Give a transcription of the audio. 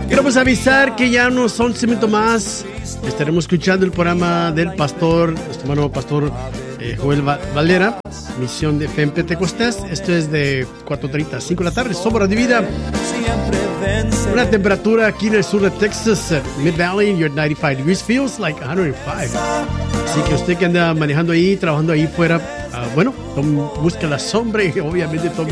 Queremos avisar que ya unos 11 minutos más estaremos escuchando el programa del pastor, nuestro hermano pastor Joel Valera, Misión de Fe en Pentecostés. Esto es de 4:30 a 5 de la tarde. Somos Radio Vida. Una temperatura aquí en el sur de Texas, Mid Valley, you're 95 degrees, feels like 105. Así que usted que anda manejando ahí, trabajando ahí fuera, bueno, busque la sombra y obviamente tome